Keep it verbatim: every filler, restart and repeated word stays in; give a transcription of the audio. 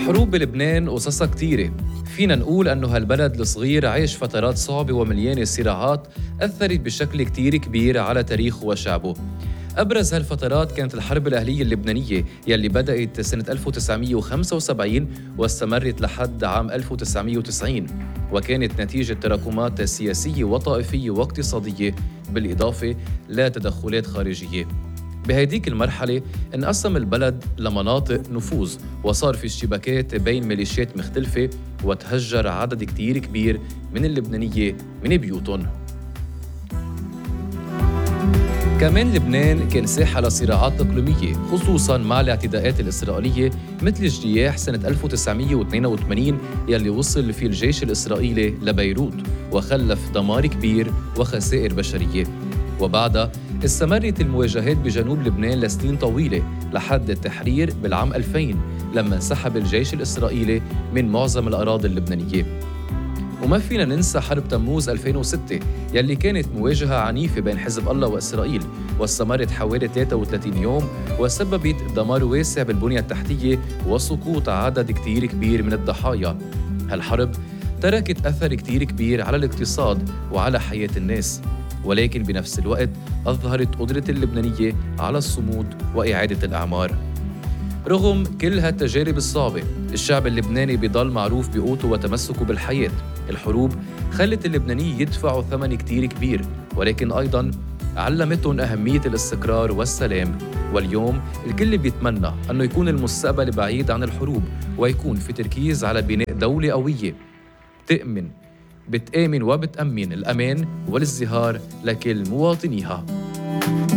الحروب بلبنان قصصها كتيرة. فينا نقول أنه هالبلد الصغير عايش فترات صعبة ومليانة صراعات أثرت بشكل كتير كبير على تاريخه وشعبه. أبرز هالفترات كانت الحرب الأهلية اللبنانية يلي بدأت سنة ألف وتسعمية وخمسة وسبعين واستمرت لحد عام ألف وتسعمية وتسعين، وكانت نتيجة تراكمات سياسية وطائفية واقتصادية بالإضافة لتدخلات خارجية. بهديك المرحلة انقسم البلد لمناطق نفوذ وصار في اشتباكات بين ميليشيات مختلفة وتهجر عدد كتير كبير من اللبنانية من بيوتهم. كمان لبنان كان ساحة لصراعات إقليمية خصوصاً مع الاعتداءات الإسرائيلية مثل اجتياح سنة ألف وتسعمية واثنين وثمانين يلي وصل فيه الجيش الإسرائيلي لبيروت وخلف دمار كبير وخسائر بشرية. وبعدها استمرت المواجهات بجنوب لبنان لسنين طويلة لحد التحرير بالعام ألفين لما انسحب الجيش الإسرائيلي من معظم الأراضي اللبنانية. وما فينا ننسى حرب تموز ألفين وستة يلي كانت مواجهة عنيفة بين حزب الله وإسرائيل واستمرت حوالي ثلاثة وثلاثين يوم وسببت دمار واسع بالبنية التحتية وسقوط عدد كتير كبير من الضحايا. هالحرب تركت أثر كتير كبير على الاقتصاد وعلى حياة الناس، ولكن بنفس الوقت أظهرت قدرة اللبنانية على الصمود وإعادة الأعمار. رغم كل هالتجارب الصعبة الشعب اللبناني بيضل معروف بقوته وتمسكه بالحياة. الحروب خلت اللبنانية يدفعوا ثمن كتير كبير، ولكن أيضاً علمتهم أهمية الاستقرار والسلام. واليوم الكل بيتمنى أنه يكون المستقبل بعيد عن الحروب ويكون في تركيز على بناء دولة قوية تأمن بتآمن وبتأمن الأمان والازدهار لكل مواطنيها.